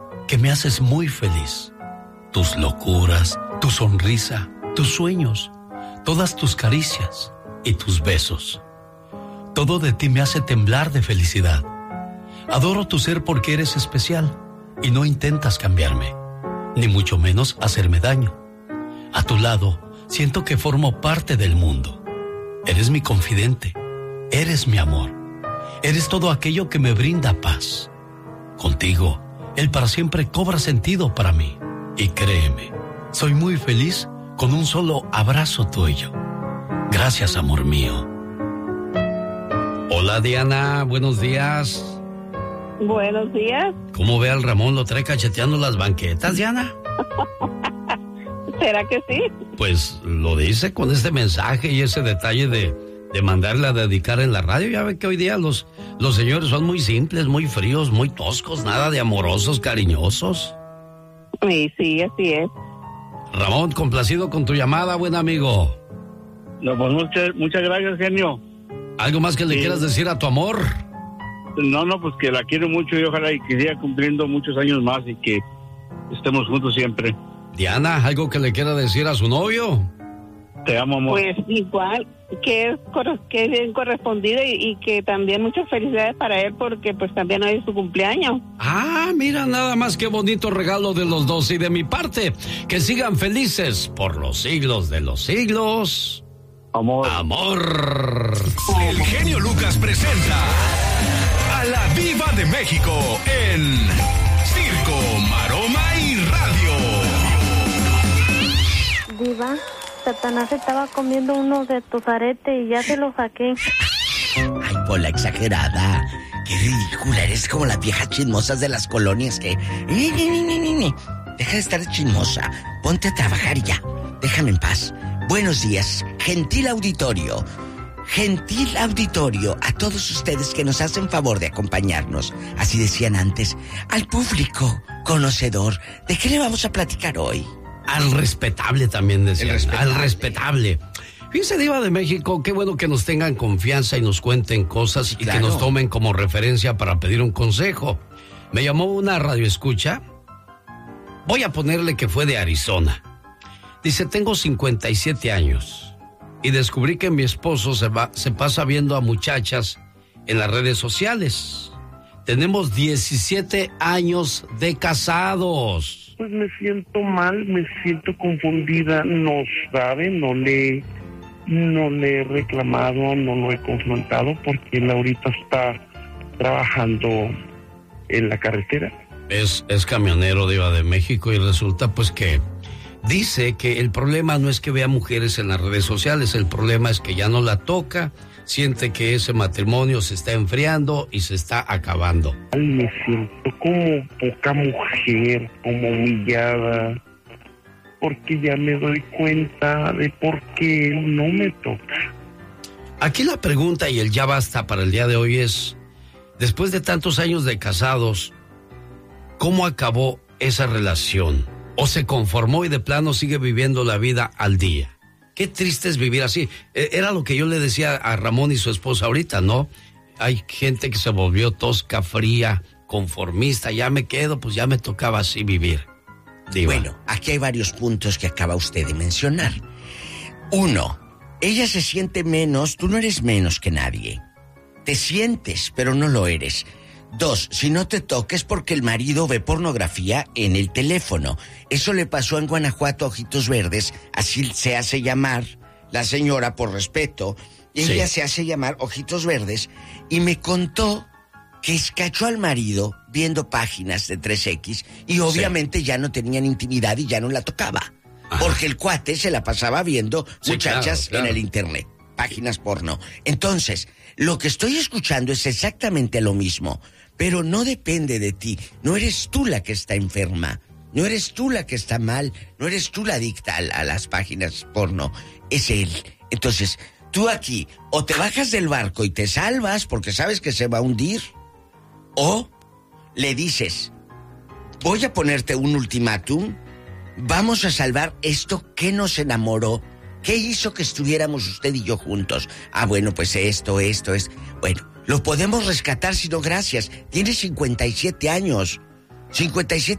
que me haces muy feliz. Tus locuras, tu sonrisa, tus sueños, todas tus caricias y tus besos. Todo de ti me hace temblar de felicidad. Adoro tu ser porque eres especial y no intentas cambiarme, ni mucho menos hacerme daño. A tu lado, siento que formo parte del mundo. Eres mi confidente, eres mi amor. Eres todo aquello que me brinda paz. Contigo, el para siempre cobra sentido para mí. Y créeme, soy muy feliz con un solo abrazo tuyo. Gracias, amor mío. Hola, Diana, buenos días. Buenos días. ¿Cómo ve al Ramón? ¿Lo trae cacheteando las banquetas, Diana? ¿Será que sí? Pues lo dice con este mensaje y ese detalle de mandarle a dedicar en la radio. Ya ve que hoy día los señores son muy simples, muy fríos, muy toscos, nada de amorosos, cariñosos. Sí, así es. Ramón, complacido con tu llamada, buen amigo. No, pues muchas gracias, genio. ¿Algo más que le quieras decir a tu amor? No, pues que la quiero mucho y ojalá y que siga cumpliendo muchos años más y que estemos juntos siempre. Diana, ¿algo que le quiera decir a su novio? Te amo, amor. Pues igual, que es bien correspondido y que también muchas felicidades para él porque pues también hoy es su cumpleaños. Ah, mira nada más qué bonito regalo de los dos. Y de mi parte, que sigan felices por los siglos de los siglos. Amor. Amor. El genio Lucas presenta a la Diva de México en Circo, Maroma y Radio. Diva, Satanás estaba comiendo uno de tus aretes y ya se lo saqué. Ay, Pola, exagerada. Qué ridícula, eres como las viejas chismosas de las colonias que... Deja de estar chismosa, ponte a trabajar y ya. Déjame en paz. Buenos días, gentil auditorio. Gentil auditorio, a todos ustedes que nos hacen favor de acompañarnos, así decían antes, al público conocedor. ¿De qué le vamos a platicar hoy? Al respetable también decían, al respetable. Fíjense, Diva de México, qué bueno que nos tengan confianza y nos cuenten cosas y que nos tomen como referencia para pedir un consejo. Me llamó una radioescucha, voy a ponerle que fue de Arizona. Dice, tengo 57 años y descubrí que mi esposo se pasa viendo a muchachas en las redes sociales. Tenemos 17 años de casados. Pues me siento mal, me siento confundida, no sabe, no le he reclamado, no lo he confrontado porque él ahorita está trabajando en la carretera. Es camionero, Diva de México, y resulta pues que dice que el problema no es que vea mujeres en las redes sociales, el problema es que ya no la toca, siente que ese matrimonio se está enfriando y se está acabando. Me siento como poca mujer, como humillada, porque ya me doy cuenta de por qué él no me toca. Aquí la pregunta y el ya basta para el día de hoy es, después de tantos años de casados, ¿cómo acabó esa relación? ¿O se conformó y de plano sigue viviendo la vida al día? Qué triste es vivir así. Era lo que yo le decía a Ramón y su esposa ahorita, ¿no? Hay gente que se volvió tosca, fría, conformista. Ya me quedo, pues ya me tocaba así vivir. Diva. Bueno, aquí hay varios puntos que acaba usted de mencionar. 1, ella se siente menos, tú no eres menos que nadie. Te sientes, pero no lo eres. 2, si no te toques porque el marido ve pornografía en el teléfono. Eso le pasó en Guanajuato a Ojitos Verdes, así se hace llamar la señora por respeto. Ella se hace llamar Ojitos Verdes y me contó que cachó al marido viendo páginas de 3X y obviamente ya no tenían intimidad y ya no la tocaba. Ajá. Porque el cuate se la pasaba viendo muchachas claro. En el internet, páginas porno. Entonces, lo que estoy escuchando es exactamente lo mismo. Pero no depende de ti. No eres tú la que está enferma. No eres tú la que está mal. No eres tú la adicta a las páginas porno. Es él. Entonces, tú aquí o te bajas del barco y te salvas porque sabes que se va a hundir. O le dices, voy a ponerte un ultimátum. Vamos a salvar esto que nos enamoró. ¿Qué hizo que estuviéramos usted y yo juntos? Ah, bueno, pues esto es. Bueno, lo podemos rescatar, si no, gracias. Tiene 57 años. 57